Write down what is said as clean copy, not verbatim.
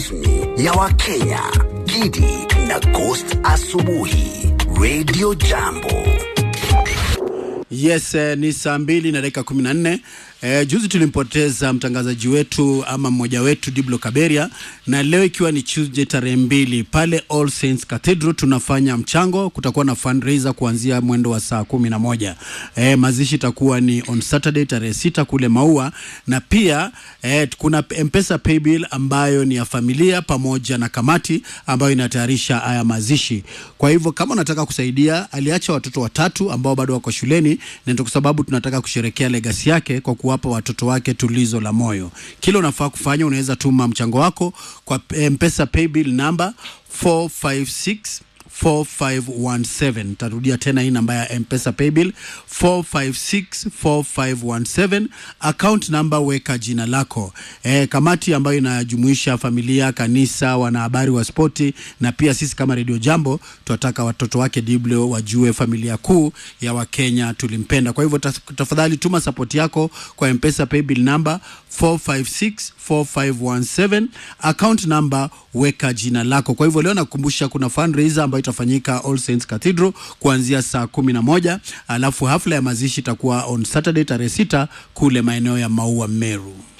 ya Wakenya, Gidi na Ghost Asubuhi, Radio Jambo. Yes, ni saa 2:14. Juzi tulimpoteza mtangazaji wetu ama mmoja wetu Diblo Kaberia, na leo ikiwa ni Tuesday tarehe 2 pale All Saints Cathedral tunafanya mchango. Kutakuwa na fundraiser kuanzia mwendo wa saa 11. Mazishi itakuwa ni on Saturday tarehe 6 kule Maua, na pia kuna M-Pesa paybill ambayo ni ya familia pamoja na kamati ambayo inatayarisha haya mazishi. Kwa hivyo kama unataka kusaidia, aliacha watoto 3 ambao bado wako shuleni, na ndio kwa sababu tunataka kusherehekea legacy yake kwa kuwapa watoto wake tulizo la moyo. Kile unafaa kufanya, unaweza tuma mchango wako kwa M-Pesa paybill number 4564517. Tarudia tena hii namba ya M-Pesa paybill 4564517. Account number weka jina lako. Kamati ambayo inajumuisha familia, kanisa, wanahabari wa spoti, na pia sisi kama Radio Jambo tunataka watoto wake Diblo wajue familia kuu ya Wakenya tulimpenda. Kwa hivyo tafadhali tuma support yako kwa M-Pesa paybill number 4564517. Account number weka jina lako. Kwa hivyo leo nakukumbusha kuna fundraiser ambayo itafanyika All Saints Cathedral kuanzia saa 11, alafu hafla ya mazishi itakuwa on Saturday tarehe 6 kule maeneo ya Maua, Meru.